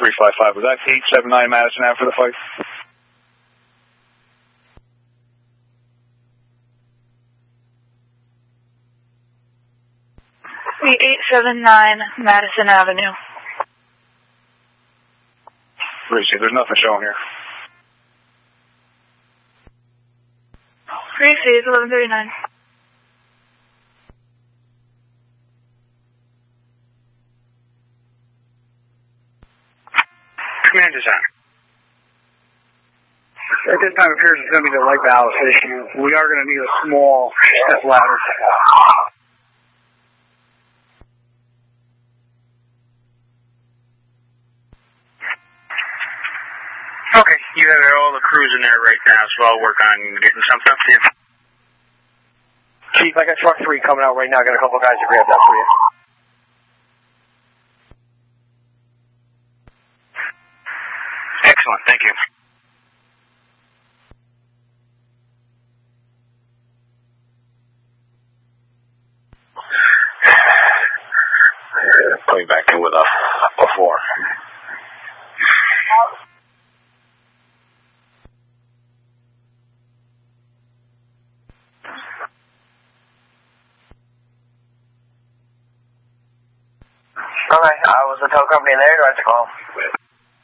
355. Was that 879 Madison Ave for the fight? 879 Madison Avenue. Appreciate it. There's nothing showing here. Appreciate it. 1139. Command design. At this time, it appears it's going to be the light valve issue. We are going to need a small step ladder. Okay, you have all the crews in there right now, so I'll work on getting something up to you. Chief, I got truck 3 coming out right now. I got a couple guys to grab that for you. Excellent, thank you. Coming back in with a 4. Okay, was the tow company there? Do I have to call?